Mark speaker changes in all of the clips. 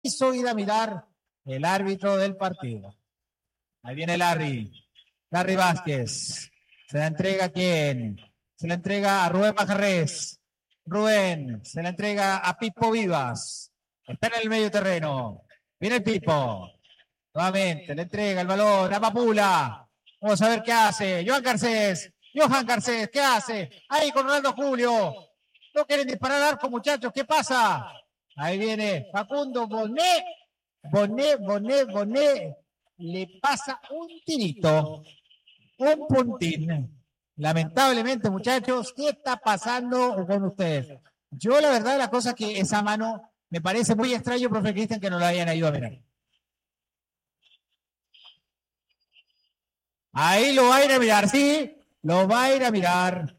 Speaker 1: quiso ir a mirar el árbitro del partido. Ahí viene Larry Vázquez. ¿Se la entrega a quién? Se la entrega a Rubén Majarrés. Rubén se la entrega a Pipo Vivas. Está en el medio terreno. Viene el Pipo. Nuevamente le entrega el balón a Papula. Vamos a ver qué hace. Johan Garcés, ¿qué hace? Ahí con Ronaldo Julio. No quieren disparar al arco, muchachos. ¿Qué pasa? Ahí viene Facundo Bonet. Bonet. Le pasa un tirito. Un puntín. Lamentablemente, muchachos, ¿qué está pasando con ustedes? Yo, la verdad, la cosa es que esa mano me parece muy extraño, profe Cristian, que no la hayan ido a mirar. Ahí lo va a ir a mirar, sí, lo va a ir a mirar.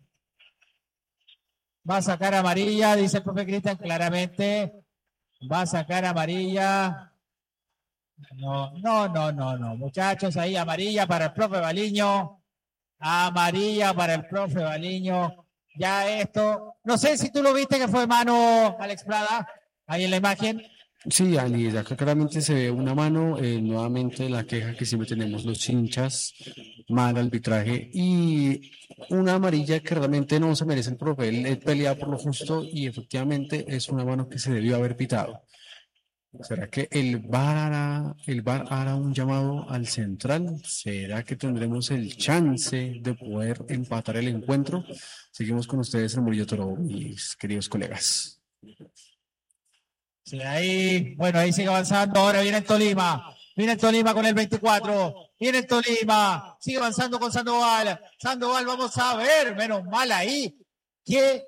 Speaker 1: Va a sacar amarilla, dice el profe Cristian, claramente. Va a sacar amarilla. No, muchachos, ahí amarilla para el profe Baliño. Amarilla para el profe Baliño. Ya esto, no sé si tú lo viste que fue mano, Alex Prada, ahí en la imagen.
Speaker 2: Sí, Ali, acá claramente se ve una mano, nuevamente la queja que siempre tenemos los hinchas, mal arbitraje y una amarilla que realmente no se merece el profe, él pelea por lo justo y efectivamente es una mano que se debió haber pitado. ¿Será que el VAR hará un llamado al central? ¿Será que tendremos el chance de poder empatar el encuentro? Seguimos con ustedes en Murillo Toro, mis queridos colegas.
Speaker 1: Sí, ahí sigue avanzando, ahora viene el Tolima con el 24, viene el Tolima, sigue avanzando con Sandoval, vamos a ver, menos mal ahí, que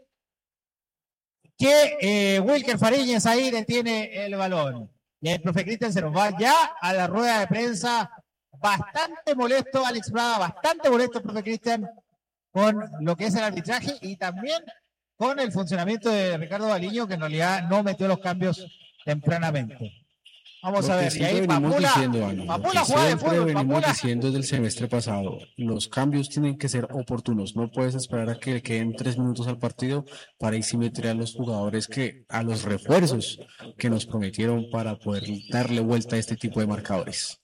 Speaker 1: Wilker Fariñez ahí detiene el balón. Y el profe Cristian se nos va ya a la rueda de prensa. Bastante molesto Alex Prada, bastante molesto el profe Cristian con lo que es el arbitraje y también con el funcionamiento de Ricardo Baliño, que en realidad no metió los cambios tempranamente. Vamos a ver, y ahí Papula juega de fútbol.
Speaker 2: Venimos diciendo desde el semestre pasado, los cambios tienen que ser oportunos, no puedes esperar a que queden 3 minutos al partido para ahí sí meter a los jugadores a los refuerzos que nos prometieron para poder darle vuelta a este tipo de marcadores.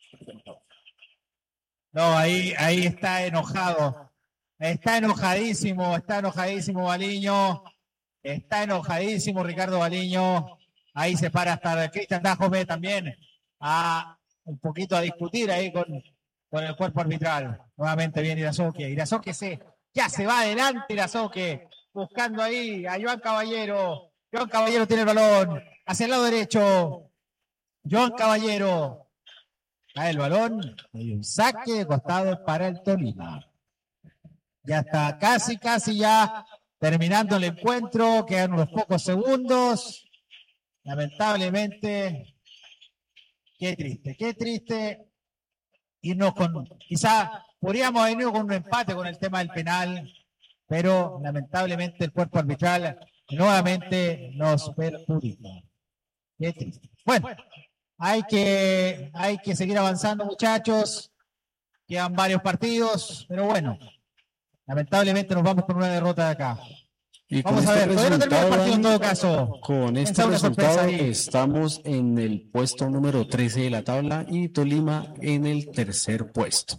Speaker 1: No, ahí está enojado, está enojadísimo Baliño, está enojadísimo Ricardo Baliño. Ahí se para hasta Cristian Dajome también un poquito a discutir ahí con el cuerpo arbitral. Nuevamente viene Irazoque ya se va adelante Irazoque, buscando ahí a Joan Caballero. Joan Caballero tiene el balón hacia el lado derecho. Joan Caballero. Cae el balón y un saque de costado para el Tolima. Ya está casi ya terminando el encuentro. Quedan unos pocos segundos. Lamentablemente, qué triste irnos quizá podríamos haber ido con un empate con el tema del penal, pero lamentablemente el cuerpo arbitral nuevamente nos perjudica. Qué triste. Bueno, hay que seguir avanzando, muchachos, quedan varios partidos, pero bueno, lamentablemente nos vamos con una derrota de acá.
Speaker 2: Y
Speaker 1: vamos a ver, todavía no termina el partido en todo caso.
Speaker 2: Con este resultado estamos en el puesto número 13 de la tabla y Tolima en el tercer puesto.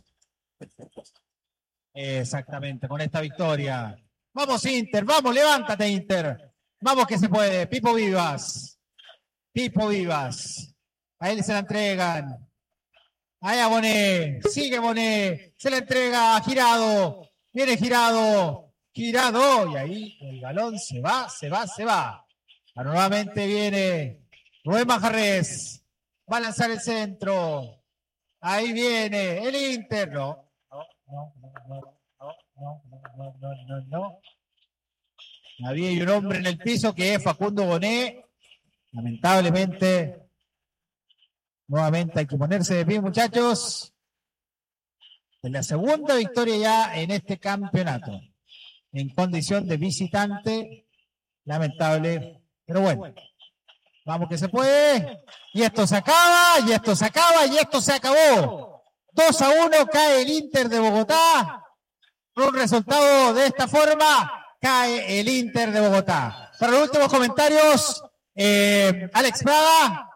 Speaker 1: Exactamente, con esta victoria. Vamos Inter, vamos, levántate Inter. Vamos que se puede. Pipo Vivas. A él se la entregan. Ahí a Bonet. Sigue Bonet. Se la entrega a Girado. Viene Girado. Y ahí el balón se va. Nuevamente viene Rubén Majarrés. Va a lanzar el centro. Ahí viene el Inter. No. Había un hombre en el piso que es Facundo Bonet. Lamentablemente, nuevamente hay que ponerse de pie, muchachos. Es la segunda victoria ya en este campeonato. En condición de visitante, lamentable, pero bueno, vamos que se puede, y esto se acaba, y esto se acabó. 2-1 cae el Inter de Bogotá, un resultado de esta forma, cae el Inter de Bogotá. Para los últimos comentarios, Alex Prada.